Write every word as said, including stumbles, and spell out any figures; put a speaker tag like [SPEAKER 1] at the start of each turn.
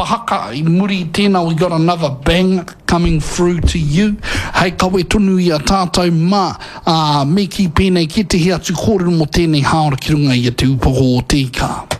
[SPEAKER 1] haka i muri tēnā, we got another bang coming through to you. Hei kawe tonu i a tātou mā, uh, me ki pēnei ki te hea tu kōrero mo tēnei haora ki runga i a te upoko o tika.